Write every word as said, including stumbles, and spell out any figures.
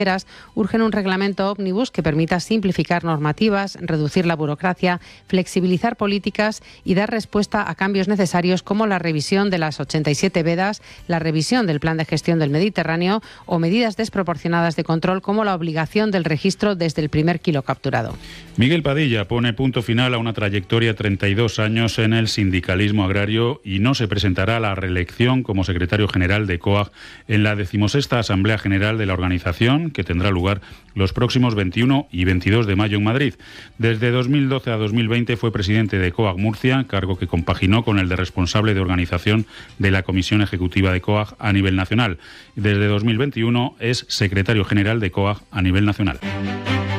urgen un reglamento ómnibus que permita simplificar normativas, reducir la burocracia, flexibilizar políticas y dar respuesta a cambios necesarios como la revisión de las ochenta y siete vedas, la revisión del Plan de Gestión del Mediterráneo o medidas desproporcionadas de control como la obligación del registro desde el primer kilo capturado. Miguel Padilla pone punto final a una trayectoria de treinta y dos años en el sindicalismo agrario y no se presentará a la reelección como secretario general de COAG en la decimosexta Asamblea General de la organización, que tendrá lugar los próximos veintiuno y veintidós de mayo en Madrid. Desde dos mil doce a dos mil veinte fue presidente de COAG Murcia, cargo que compaginó con el de responsable de organización de la Comisión Ejecutiva de COAG a nivel nacional. Desde dos mil veintiuno es secretario general de COAG a nivel nacional.